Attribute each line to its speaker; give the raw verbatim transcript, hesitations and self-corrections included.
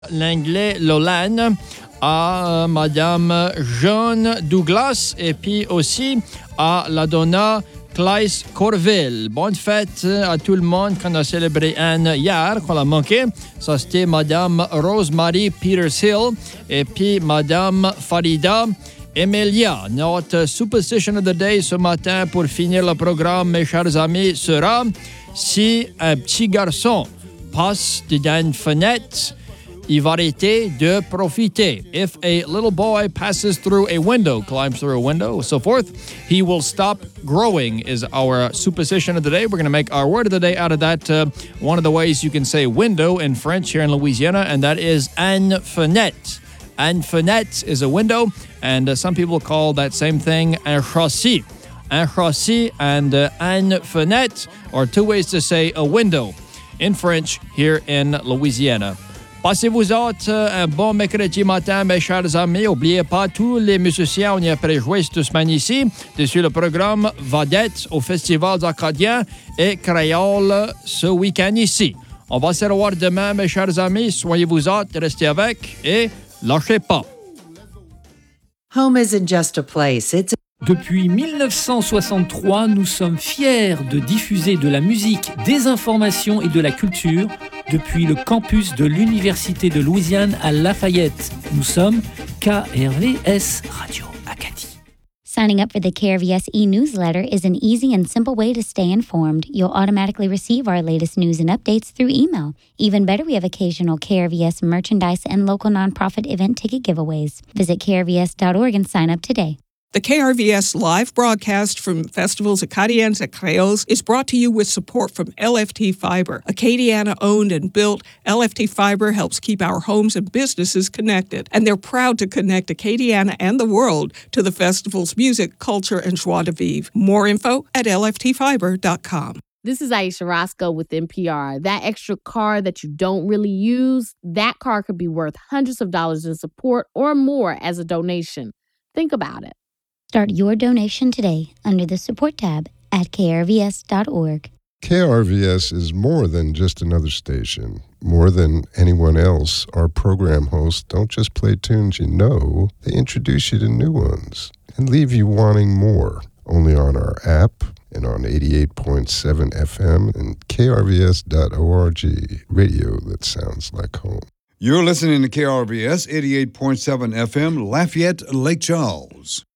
Speaker 1: l'anglais Lolan, à Madame Jeanne Douglas et puis aussi à la donna Claes Corville. Bonne fête à tout le monde qu'on a célébré Anne hier, qu'on a manqué. Ça, c'était Madame Rosemary Peters-Hill et puis Madame Farida Emilia. Notre superstition of the day ce matin pour finir le programme, mes chers amis, sera si un petit garçon passe dedans une fenêtre, il va arrêter de profiter. If a little boy passes through a window, climbs through a window, so forth, he will stop growing is our superstition of the day. We're going to make our word of the day out of that. Uh, one of the ways you can say window in French here in Louisiana, and that is une fenêtre. Une fenêtre is a window, and uh, some people call that same thing un châssis. Un châssis and uh, une fenêtre are two ways to say a window in French here in Louisiana. Passez-vous autres un bon mercredi matin, mes chers amis. N'oubliez pas, tous les musiciens, on y a pré-joué cette semaine ici, dessus le programme Vedette au Festival d'Acadien et Créole ce week-end ici. On va se revoir demain, mes chers amis. Soyez-vous autres, restez avec et lâchez pas.
Speaker 2: Home isn't just a place, it's a...
Speaker 3: Depuis dix-neuf cent soixante-trois, nous sommes fiers de diffuser de la musique, des informations et de la culture depuis le campus de l'Université de Louisiane à Lafayette. Nous sommes K R V S Radio Acadie.
Speaker 4: Signing up for the K R V S e-newsletter is an easy and simple way to stay informed. You'll automatically receive our latest news and updates through email. Even better, we have occasional K R V S merchandise and local nonprofit event ticket giveaways. Visit K R V S dot org and sign up today.
Speaker 5: The K R V S live broadcast from festivals Acadiens et Créoles is brought to you with support from L F T Fiber. Acadiana-owned and built, L F T Fiber helps keep our homes and businesses connected, and they're proud to connect Acadiana and the world to the festival's music, culture, and joie de vivre. More info at L F T fiber dot com.
Speaker 6: This is Aisha Roscoe with N P R. That extra car that you don't really use, that car could be worth hundreds of dollars in support or more as a donation. Think about it.
Speaker 4: Start your donation today under the support tab at K R V S dot org.
Speaker 7: K R V S is more than just another station. More than anyone else, our program hosts don't just play tunes you know, they introduce you to new ones and leave you wanting more. Only on our app and on eighty-eight point seven F M and K R V S dot org, radio that sounds like home.
Speaker 8: You're listening to K R V S eighty-eight point seven F M, Lafayette, Lake Charles.